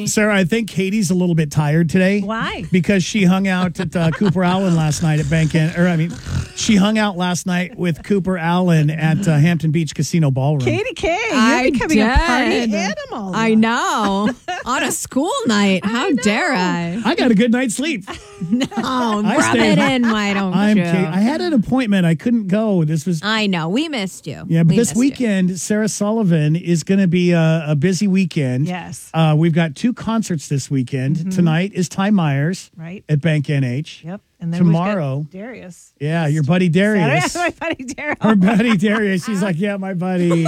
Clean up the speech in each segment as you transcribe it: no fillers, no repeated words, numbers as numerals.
Sarah, I think Katie's a little bit tired today. Why? Because she hung out at Cooper Allen last night at she hung out last night with Cooper Allen at Hampton Beach Casino Ballroom. Katie K, you're becoming a party animal. I know. On a school night. How dare I? I got a good night's sleep. No, rub it in, why don't you? I had an appointment. I couldn't go. I know. We missed you. Yeah, but this weekend, Sarah Sullivan is going to be a busy weekend. Yes. We've got 2 concerts this weekend. Mm-hmm. Tonight is Ty Myers at Bank NH. Yep. And then tomorrow, Darius. Yeah, your buddy Darius. My buddy Darius. Her buddy Darius. She's like, yeah, my buddy.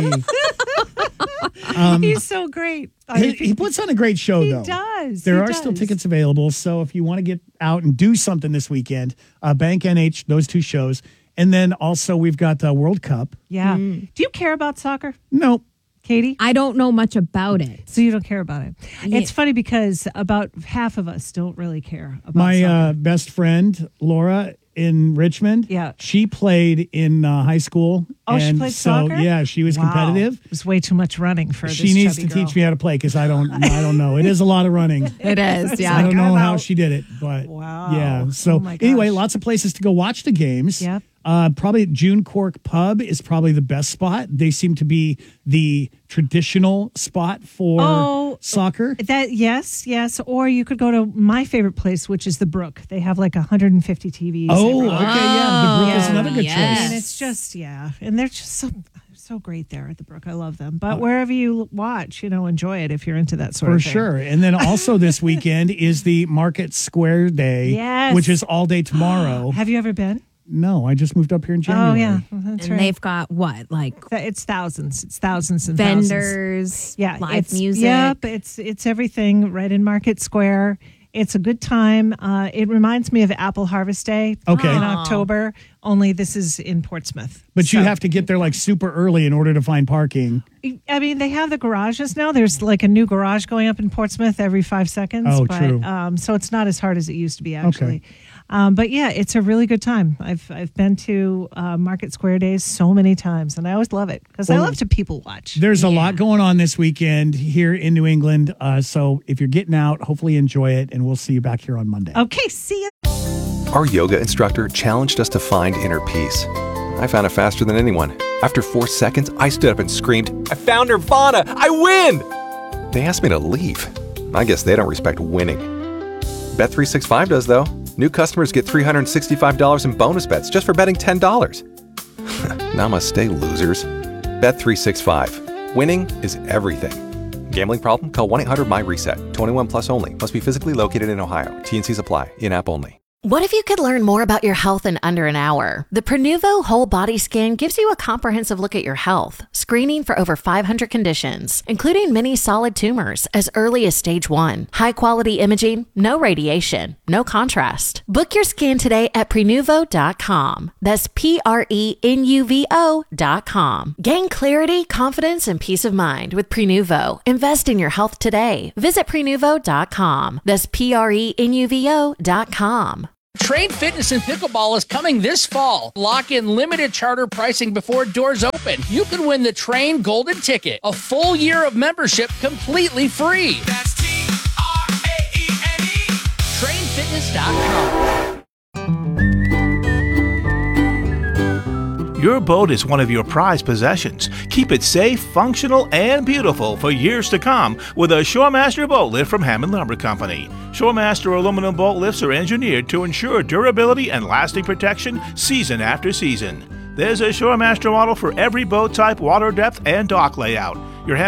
He's so great. He puts on a great show, though. He does. There are still tickets available. So if you want to get out and do something this weekend, Bank NH, those 2 shows. And then also we've got the World Cup. Yeah. Do you care about soccer? No. Katie? I don't know much about it. So you don't care about it. Yeah. It's funny because about half of us don't really care about my soccer. Best friend, Laura, in Richmond. Yeah. She played in high school. Oh, she played soccer? Yeah, she was competitive. It was way too much running for She needs to teach me how to play because I don't know. It is a lot of running. It is, yeah. I don't know how she did it, but yeah. So anyway, lots of places to go watch the games. Yeah. Probably June Cork Pub is probably the best spot. They seem to be the traditional spot for soccer. Yes. Or you could go to my favorite place, which is the Brook. They have like 150 TVs. Oh, okay, yeah. The Brook is another good choice. And it's just, and they're just so great there at the Brook. I love them. But wherever you watch, enjoy it if you're into that sort of thing. For sure. And then also this weekend is the Market Square Day, which is all day tomorrow. Have you ever been? No, I just moved up here in January. Oh, yeah. That's and they've got what? Like it's thousands. It's thousands and vendors, thousands. live music. Yep, it's everything right in Market Square. It's a good time. It reminds me of Apple Harvest Day in October, only this is in Portsmouth. But you have to get there like super early in order to find parking. I mean, they have the garages now. There's like a new garage going up in Portsmouth every 5 seconds. Oh, true. So it's not as hard as it used to be, actually. Okay. But yeah, it's a really good time. I've been to Market Square Days so many times, and I always love it because I love to people watch. There's a lot going on this weekend here in New England. So if you're getting out, hopefully enjoy it, and we'll see you back here on Monday. Okay, see you. Our yoga instructor challenged us to find inner peace. I found it faster than anyone. After 4 seconds, I stood up and screamed, "I found Nirvana! I win!" They asked me to leave. I guess they don't respect winning. Bet365 does, though. New customers get $365 in bonus bets just for betting $10. Namaste, losers. Bet365. Winning is everything. Gambling problem? Call 1-800-MY-RESET. 21 plus only. Must be physically located in Ohio. T&Cs apply. In-app only. What if you could learn more about your health in under an hour? The Prenuvo Whole Body Scan gives you a comprehensive look at your health, screening for over 500 conditions, including many solid tumors as early as stage 1. High-quality imaging, no radiation, no contrast. Book your scan today at Prenuvo.com. That's Prenuvo.com. Gain clarity, confidence, and peace of mind with Prenuvo. Invest in your health today. Visit Prenuvo.com. That's Prenuvo.com. Train Fitness and Pickleball is coming this fall. Lock in limited charter pricing before doors open. You can win the Train Golden Ticket, a full year of membership completely free. That's TRAENE. TrainFitness.com. Your boat is one of your prized possessions. Keep it safe, functional, and beautiful for years to come with a Shoremaster boat lift from Hammond Lumber Company. Shoremaster aluminum boat lifts are engineered to ensure durability and lasting protection season after season. There's a Shoremaster model for every boat type, water depth, and dock layout. Your